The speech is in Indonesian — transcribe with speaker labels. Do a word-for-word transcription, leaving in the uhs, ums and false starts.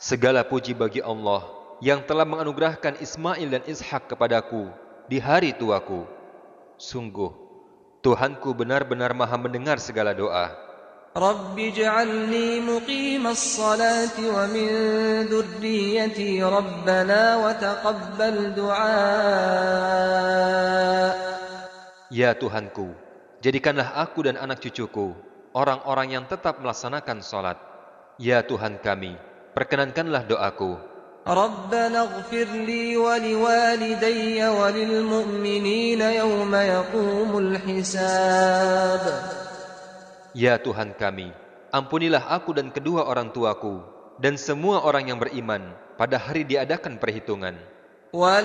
Speaker 1: Segala puji bagi Allah yang telah menganugerahkan Ismail dan Ishak kepadaku di hari tuaku. Sungguh, Tuhanku benar-benar maha mendengar segala doa.
Speaker 2: Rabbi ij'alni muqimas salati wa min dhurriyyati rabbana wa taqabbal du'a.
Speaker 1: Ya Tuhanku, jadikanlah aku dan anak cucuku orang-orang yang tetap melaksanakan salat. Ya Tuhan kami, perkenankanlah doaku.
Speaker 2: Rabbana ighfir li wa liwalidayya wa lil mu'minina yawma yaqumul hisab.
Speaker 1: Ya Tuhan kami, ampunilah aku dan kedua orang tuaku dan semua orang yang beriman pada hari diadakan perhitungan.
Speaker 2: Wa